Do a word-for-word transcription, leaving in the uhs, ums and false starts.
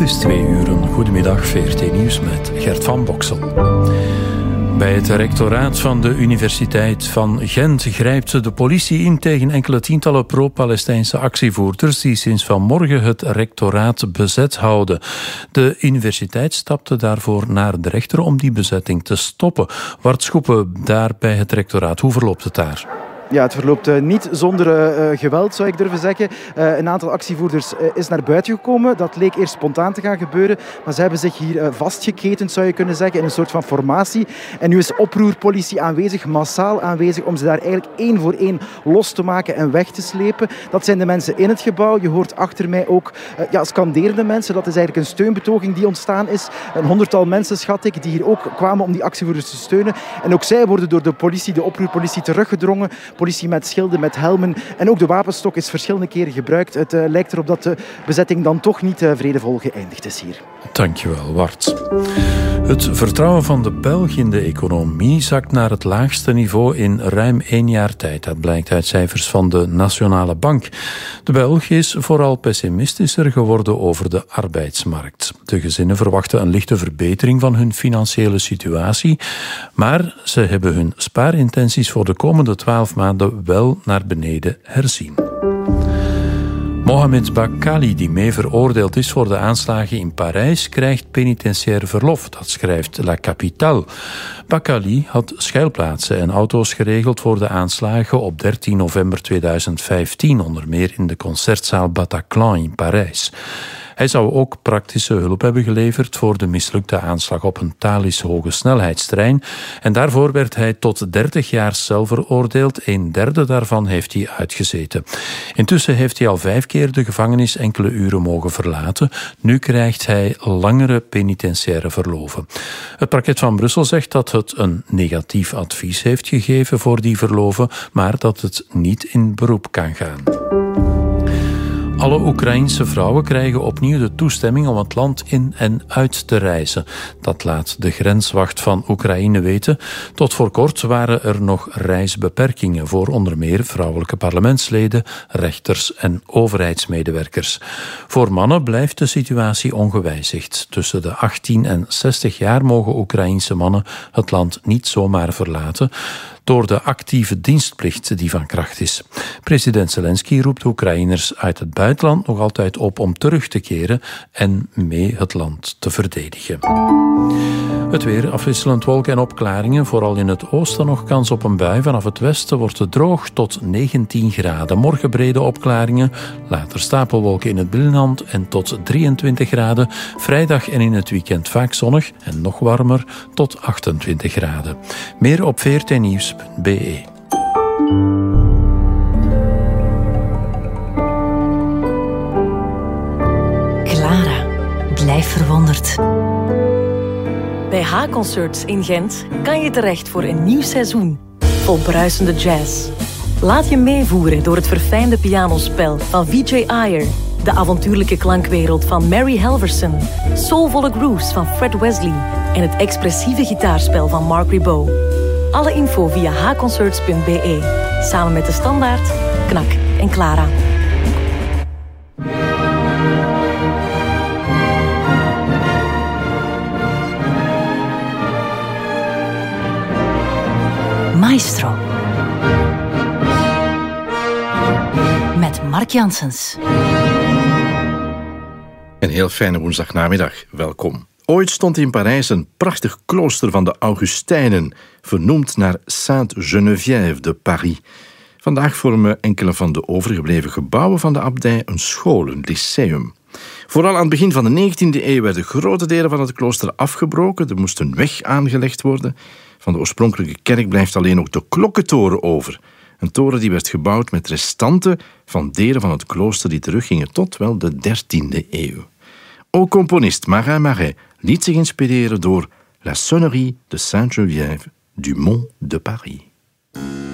is twee uur. Goedemiddag, V R T Nieuws met Gert van Boksel. Bij het rectoraat van de Universiteit van Gent grijpt de politie in tegen enkele tientallen pro-Palestijnse actievoerders die sinds vanmorgen het rectoraat bezet houden. De universiteit stapte daarvoor naar de rechter om die bezetting te stoppen. Bart Schoepen, daar bij het rectoraat. Hoe verloopt het daar? Ja, het verloopt uh, niet zonder uh, geweld, zou ik durven zeggen. Uh, een aantal actievoerders uh, is naar buiten gekomen. Dat leek eerst spontaan te gaan gebeuren. Maar ze hebben zich hier uh, vastgeketend, zou je kunnen zeggen, in een soort van formatie. En nu is oproerpolitie aanwezig, massaal aanwezig, om ze daar eigenlijk één voor één los te maken en weg te slepen. Dat zijn de mensen in het gebouw. Je hoort achter mij ook uh, ja, scanderende mensen. Dat is eigenlijk een steunbetoging die ontstaan is. Een honderdtal mensen, schat ik, die hier ook kwamen om die actievoerders te steunen. En ook zij worden door de politie, de oproerpolitie, teruggedrongen. Politie met schilden, met helmen. En ook de wapenstok is verschillende keren gebruikt. Het uh, lijkt erop dat de bezetting dan toch niet uh, vredevol geëindigd is hier. Dankjewel, Bart. Het vertrouwen van de Belg in de economie zakt naar het laagste niveau in ruim één jaar tijd. Dat blijkt uit cijfers van de Nationale Bank. De Belg is vooral pessimistischer geworden over de arbeidsmarkt. De gezinnen verwachten een lichte verbetering van hun financiële situatie, maar ze hebben hun spaarintenties voor de komende twaalf maanden wel naar beneden herzien. Mohamed Bakkali, die mee veroordeeld is voor de aanslagen in Parijs, krijgt penitentiair verlof. Dat schrijft La Capitale. Bakkali had schuilplaatsen en auto's geregeld voor de aanslagen op dertien november tweeduizend vijftien, onder meer in de concertzaal Bataclan in Parijs. Hij zou ook praktische hulp hebben geleverd voor de mislukte aanslag op een Thalys hogesnelheidstrein. En daarvoor werd hij tot dertig jaar cel veroordeeld. Een derde daarvan heeft hij uitgezeten. Intussen heeft hij al vijf keer de gevangenis enkele uren mogen verlaten. Nu krijgt hij langere penitentiaire verloven. Het parket van Brussel zegt dat het een negatief advies heeft gegeven voor die verloven, maar dat het niet in beroep kan gaan. Alle Oekraïense vrouwen krijgen opnieuw de toestemming om het land in en uit te reizen. Dat laat de grenswacht van Oekraïne weten. Tot voor kort waren er nog reisbeperkingen voor onder meer vrouwelijke parlementsleden, rechters en overheidsmedewerkers. Voor mannen blijft de situatie ongewijzigd. Tussen de achttien en zestig jaar mogen Oekraïense mannen het land niet zomaar verlaten door de actieve dienstplicht die van kracht is. President Zelensky roept Oekraïners uit het buitenland nog altijd op om terug te keren en mee het land te verdedigen. Het weer, afwisselend wolken en opklaringen. Vooral in het oosten nog kans op een bui. Vanaf het westen wordt het droog tot negentien graden. Morgen brede opklaringen. Later stapelwolken in het binnenland en tot drieëntwintig graden. Vrijdag en in het weekend vaak zonnig en nog warmer tot achtentwintig graden. Meer op v r t nieuws punt b e. Clara, blijf verwonderd. Bij H-Concerts in Gent kan je terecht voor een nieuw seizoen vol bruisende jazz. Laat je meevoeren door het verfijnde pianospel van V J Ayer, de avontuurlijke klankwereld van Mary Helverson, soulvolle grooves van Fred Wesley en het expressieve gitaarspel van Mark Ribot. Alle info via h concerts punt b e, samen met De Standaard, Knak en Clara. Maestro. Met Mark Janssens. Een heel fijne woensdagnamiddag. Welkom. Ooit stond in Parijs een prachtig klooster van de Augustijnen, vernoemd naar Sainte-Geneviève de Paris. Vandaag vormen enkele van de overgebleven gebouwen van de abdij een school, een lyceum. Vooral aan het begin van de negentiende eeuw werden grote delen van het klooster afgebroken. Er moest een weg aangelegd worden. Van de oorspronkelijke kerk blijft alleen nog de klokkentoren over. Een toren die werd gebouwd met restanten van delen van het klooster die teruggingen tot wel de dertiende eeuw. Ook componist Marin Marais liet zich inspireren door La Sonnerie de Sainte-Geneviève du Mont de Paris.